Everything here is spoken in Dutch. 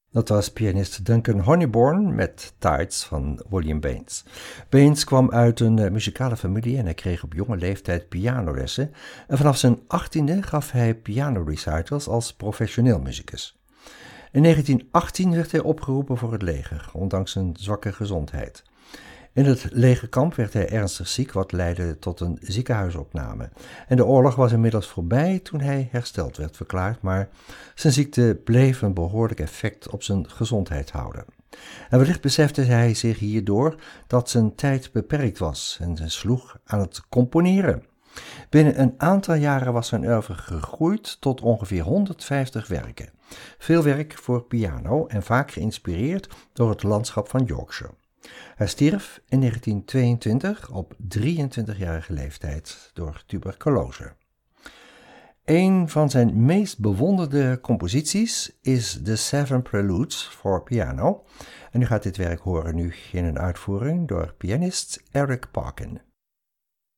Dat was pianist Duncan Honeybourne met Tides van William Baines. Baines kwam uit een muzikale familie en hij kreeg op jonge leeftijd pianolessen. En vanaf zijn 18e gaf hij pianorecitals als professioneel muzikus. In 1918 werd hij opgeroepen voor het leger, ondanks zijn zwakke gezondheid. In het legerkamp werd hij ernstig ziek, wat leidde tot een ziekenhuisopname. En de oorlog was inmiddels voorbij toen hij hersteld werd verklaard, maar zijn ziekte bleef een behoorlijk effect op zijn gezondheid houden. En wellicht besefte hij zich hierdoor dat zijn tijd beperkt was en hij sloeg aan het componeren. Binnen een aantal jaren was zijn oeuvre gegroeid tot ongeveer 150 werken. Veel werk voor piano en vaak geïnspireerd door het landschap van Yorkshire. Hij stierf in 1922 op 23-jarige leeftijd door tuberculose. Een van zijn meest bewonderde composities is The Seven Preludes voor piano. En u gaat dit werk horen nu in een uitvoering door pianist Eric Parkin.